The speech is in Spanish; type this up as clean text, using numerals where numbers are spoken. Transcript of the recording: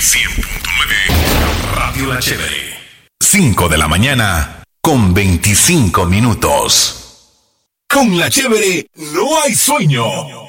100.9 Radio La Chévere. 5 de la mañana con 25 minutos. Con La Chévere no hay sueño.